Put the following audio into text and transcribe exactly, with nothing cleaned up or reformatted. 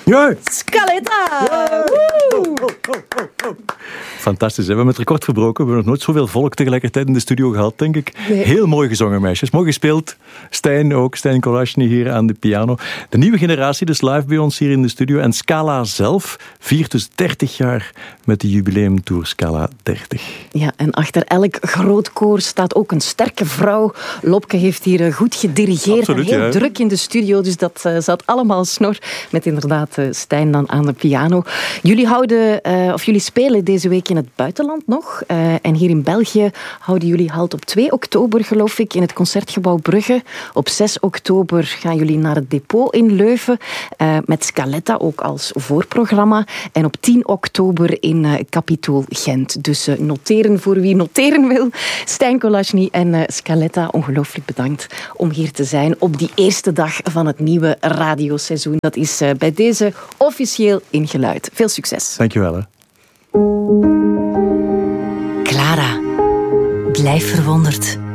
Ja. Scaletta! Ja. Oh, oh, oh, oh, oh. Fantastisch, hè? We hebben het record verbroken. We hebben nog nooit zoveel volk tegelijkertijd in de studio gehad, denk ik. Nee. Heel mooi gezongen, meisjes. Mooi gespeeld. Stijn ook, Stijn Kolashny hier aan de piano. De nieuwe generatie, dus live bij ons hier in de studio. En Scala zelf viert dus dertig jaar met de jubileumtour Scala dertig. Ja, en achter elk groot koor staat ook een sterke vrouw. Lopke heeft hier goed gedirigeerd. Absoluut, en heel ja. druk in de studio, dus dat uh, zat allemaal snor. Met inderdaad uh, Stijn dan aan de piano. Jullie houden, uh, of jullie spelen deze week in het buitenland nog. Uh, en hier in België houden jullie halt op twee oktober, geloof ik, in het Concertgebouw Brugge. Op zes oktober gaan jullie naar het Depot in Leuven. Uh, met Scaletta ook als voorprogramma. En op tien oktober in uh, Capitool Gent. Dus uh, noteren voor wie noteren wil. Stijn Kolashny en uh, Scaletta, ongelooflijk bedankt om hier te zijn op die eerste dag van het nieuwe radioseizoen. Dat is uh, bij deze officieel ingeluid. Veel succes. Dankjewel. Hè. Clara, blijf verwonderd.